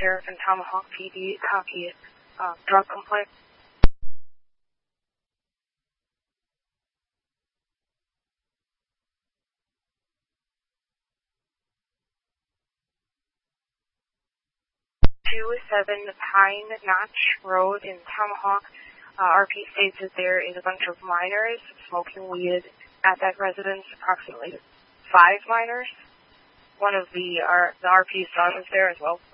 Sheriff and Tomahawk PD, copy it. Drug complaint. Seven Pine Notch Road in Tomahawk. RP states that there is a bunch of minors smoking weed at that residence, approximately 5 minors. One of the RP's daughters there as well.